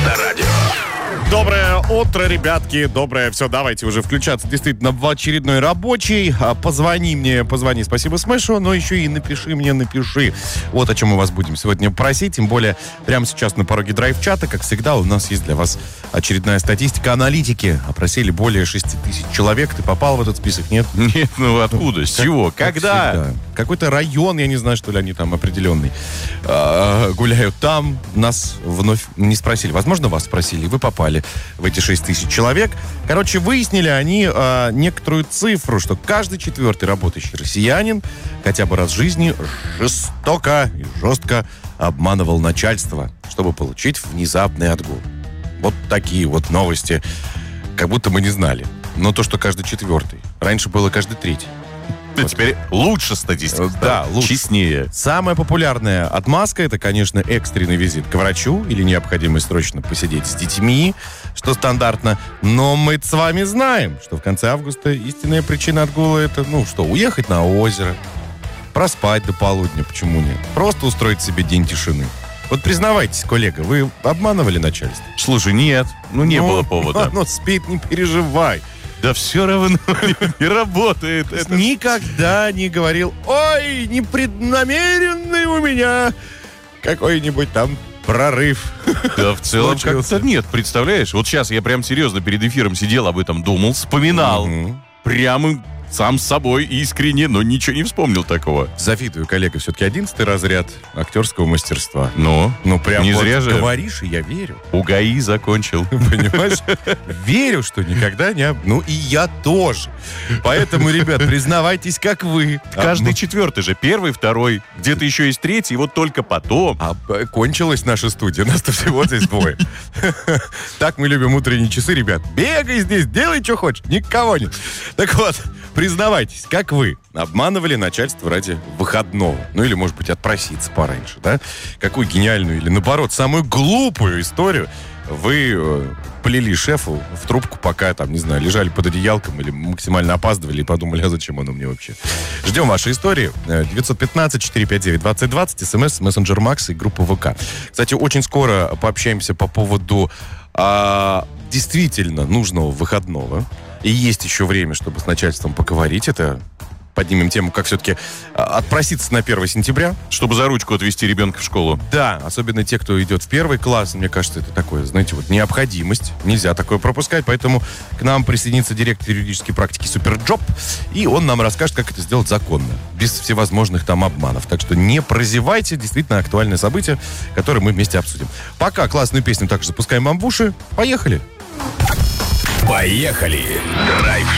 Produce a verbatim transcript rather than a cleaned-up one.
на радио. Доброе утро, ребятки, доброе. Все, давайте уже включаться действительно в очередной рабочий. Позвони мне, позвони, спасибо Смешу, но еще и напиши мне, напиши. Вот о чем мы вас будем сегодня просить. Тем более, прямо сейчас на пороге драйв-чата, как всегда, у нас есть для вас очередная статистика аналитики. Опросили более шести тысяч человек. Ты попал в этот список, нет? Нет, ну откуда, с чего, когда? Всегда. Какой-то район, я не знаю, что ли, они там определенный, а, гуляют там. Нас вновь не спросили. Возможно, вас спросили, и вы попали в эти шесть тысяч человек. Короче, выяснили они а, некоторую цифру, что каждый четвертый работающий россиянин хотя бы раз в жизни жестоко и жестко обманывал начальство, чтобы получить внезапный отгул. Вот такие вот новости. Как будто мы не знали. Но то, что каждый четвертый. Раньше было каждый третий. Да, теперь лучше статистика. Да, лучше. Честнее. Самая популярная отмазка — это, конечно, экстренный визит к врачу или необходимость срочно посидеть с детьми, что стандартно. Но мы с вами знаем, что в конце августа истинная причина отгула — это, ну что, уехать на озеро, проспать до полудня, почему нет? Просто устроить себе день тишины. Вот признавайтесь, коллега, вы обманывали начальство? Слушай, нет, ну не Ну, было повода. Оно спит, не переживай. Да все равно не работает. Это... Никогда не говорил: ой, непреднамеренный у меня какой-нибудь там прорыв. Да в целом Случился. как-то нет, представляешь? Вот сейчас я прям серьезно перед эфиром сидел, об этом думал, вспоминал. Мгм. Прямо сам с собой искренне, но ничего не вспомнил такого. Завидую, коллега, все-таки одиннадцатый разряд актерского мастерства. Но Ну, прям не вот зря же говоришь, и я верю. УГАИ закончил. Понимаешь? Верю, что никогда не... об- Ну, и я тоже. Поэтому, ребят, признавайтесь, как вы. Каждый четвертый же, первый, второй, где-то еще есть третий, и вот только потом. А б- кончилась наша студия. Нас-то всего здесь двое. Так мы любим утренние часы, ребят. Бегай здесь, делай, что хочешь. Никого нет. Так вот, признавайтесь, как вы обманывали начальство ради выходного. Ну, или, может быть, отпроситься пораньше, да? Какую гениальную или, наоборот, самую глупую историю вы э, плели шефу в трубку, пока, там, не знаю, лежали под одеялком или максимально опаздывали и подумали, а зачем оно мне вообще? Ждем ваши истории. девятьсот пятнадцать четыреста пятьдесят девять двадцать двадцать, смс, мессенджер Макс и группа ВК. Кстати, очень скоро пообщаемся по поводу а, действительно нужного выходного. И есть еще время, чтобы с начальством поговорить. Это поднимем тему, как все-таки а, отпроситься на первое сентября. Чтобы за ручку отвезти ребенка в школу. Да, особенно те, кто идет в первый класс. Мне кажется, это такое, знаете, вот необходимость. Нельзя такое пропускать. Поэтому к нам присоединится директор юридической практики Суперджоп. И он нам расскажет, как это сделать законно. Без всевозможных там обманов. Так что не прозевайте. Действительно актуальное событие, которое мы вместе обсудим. Пока классную песню также запускаем вам в уши. Поехали! Поехали! Драйв